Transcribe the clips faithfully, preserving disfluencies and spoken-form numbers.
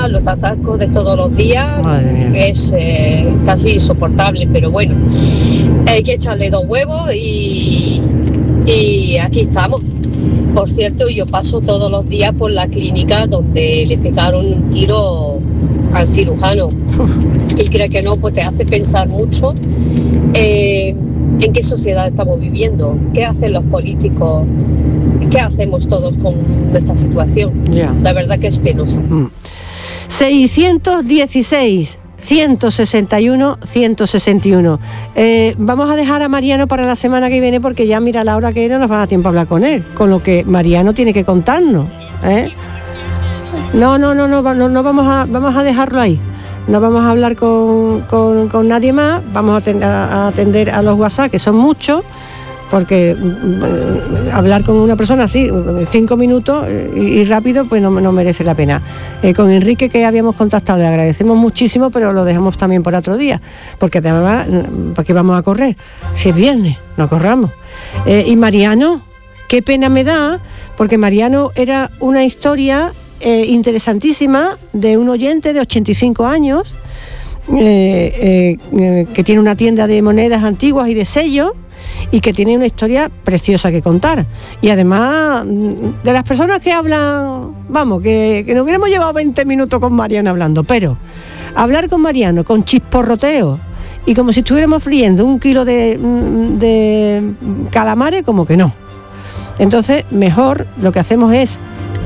más los atascos de todos los días, es eh, casi insoportable, pero bueno, hay que echarle dos huevos y, y aquí estamos. Por cierto, yo paso todos los días por la clínica donde le pegaron un tiro al cirujano y creo que no, pues te hace pensar mucho eh, en qué sociedad estamos viviendo, qué hacen los políticos, qué hacemos todos con esta situación. Yeah. La verdad que es penosa. Mm. seiscientos dieciséis, ciento sesenta y uno, ciento sesenta y uno. Eh, vamos a dejar a Mariano para la semana que viene porque ya mira la hora que no nos va a dar tiempo a hablar con él, con lo que Mariano tiene que contarnos, ¿eh? No, no, no, no, no, no vamos a, vamos a dejarlo ahí. No vamos a hablar con, con, con nadie más, vamos a atender, a atender a los WhatsApp, que son muchos, porque eh, hablar con una persona así, cinco minutos eh, y, y rápido, pues no, no merece la pena. Eh, con Enrique, que habíamos contactado, le agradecemos muchísimo, pero lo dejamos también por otro día, porque además, ¿para qué vamos a correr? Si es viernes, no corramos. Eh, y Mariano, qué pena me da, porque Mariano era una historia eh, interesantísima de un oyente de ochenta y cinco años, eh, eh, eh, que tiene una tienda de monedas antiguas y de sellos, y que tiene una historia preciosa que contar. Y además, de las personas que hablan, vamos, que, que nos hubiéramos llevado veinte minutos con Mariano hablando, pero hablar con Mariano con chisporroteo y como si estuviéramos friendo un kilo de, de calamares, como que no. Entonces, mejor lo que hacemos es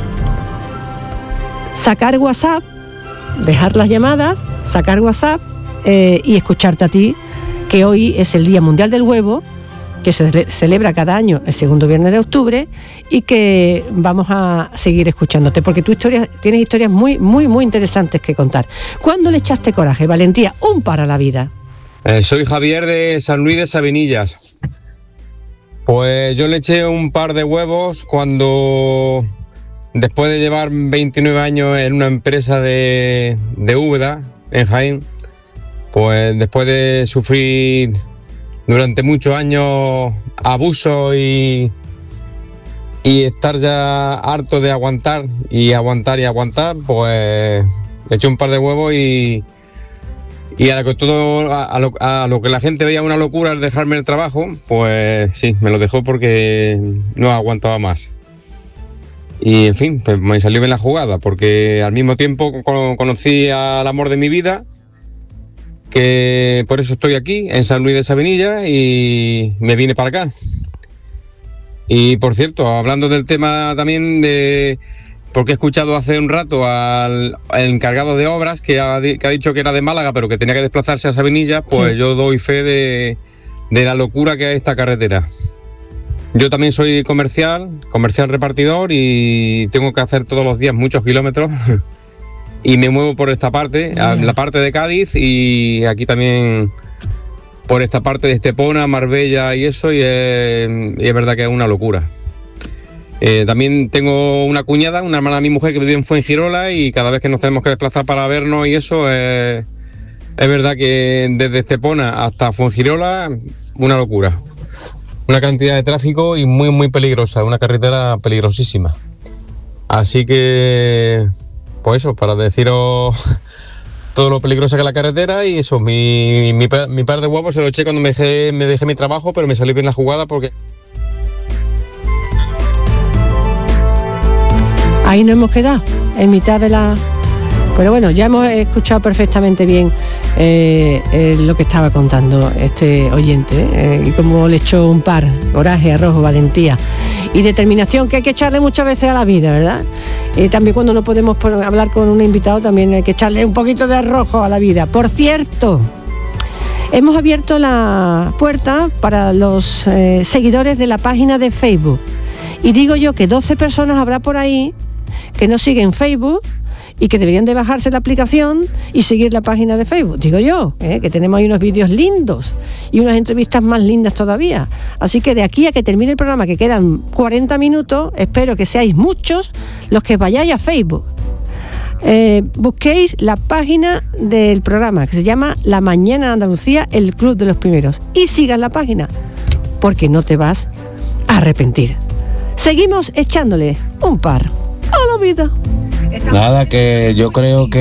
sacar WhatsApp, dejar las llamadas, sacar WhatsApp eh, y escucharte a ti, que hoy es el Día Mundial del Huevo, que se celebra cada año el segundo viernes de octubre, y que vamos a seguir escuchándote, porque tu historia, tienes historias muy, muy, muy interesantes que contar. ¿Cuándo le echaste coraje, valentía, un par a la vida? Eh, soy Javier de San Luis de Sabenillas. Pues yo le eché un par de huevos cuando, después de llevar veintinueve años en una empresa de, de Úbeda, en Jaén, pues después de sufrir durante muchos años abuso y, y estar ya harto de aguantar y aguantar y aguantar, pues le eché un par de huevos y, y a, lo que todo, a, lo, a lo que la gente veía una locura el dejarme el trabajo, pues sí, me lo dejó porque no aguantaba más. Y en fin, pues me salió bien la jugada, porque al mismo tiempo conocí al amor de mi vida, que por eso estoy aquí, en San Luis de Sabenillas, y me vine para acá. Y por cierto, hablando del tema también de... porque he escuchado hace un rato al, al encargado de obras, que ha, que ha dicho que era de Málaga, pero que tenía que desplazarse a Sabenillas, pues sí. Yo doy fe de, de la locura que es esta carretera. Yo también soy comercial, comercial repartidor, y tengo que hacer todos los días muchos kilómetros. Y me muevo por esta parte, a la parte de Cádiz, y aquí también por esta parte de Estepona, Marbella y eso, y es, y es verdad que es una locura. Eh, también tengo una cuñada, una hermana de mi mujer que vive en Fuengirola, y cada vez que nos tenemos que desplazar para vernos y eso, es, es verdad que desde Estepona hasta Fuengirola, una locura. Una cantidad de tráfico y muy, muy peligrosa, una carretera peligrosísima. Así que... pues eso, para deciros todo lo peligrosa que es la carretera, y eso, mi, mi, mi par de huevos se lo eché cuando me dejé, me dejé mi trabajo, pero me salió bien la jugada porque... Ahí nos hemos quedado, en mitad de la... Pero bueno, ya hemos escuchado perfectamente bien eh, eh, lo que estaba contando este oyente, eh, y cómo le echó un par, coraje, arrojo, valentía y determinación, que hay que echarle muchas veces a la vida, ¿verdad? Y también cuando no podemos hablar con un invitado, también hay que echarle un poquito de arrojo a la vida. Por cierto, hemos abierto la puerta para los eh, seguidores de la página de Facebook, y digo yo que doce personas habrá por ahí que no siguen Facebook y que deberían de bajarse la aplicación y seguir la página de Facebook, digo yo, ¿eh? Que tenemos ahí unos vídeos lindos y unas entrevistas más lindas todavía. Así que de aquí a que termine el programa, que quedan cuarenta minutos, espero que seáis muchos los que vayáis a Facebook. Eh, busquéis la página del programa, que se llama La Mañana de Andalucía, el Club de los Primeros, y sigas la página, porque no te vas a arrepentir. Seguimos echándole un par a la vida. Nada, que yo creo que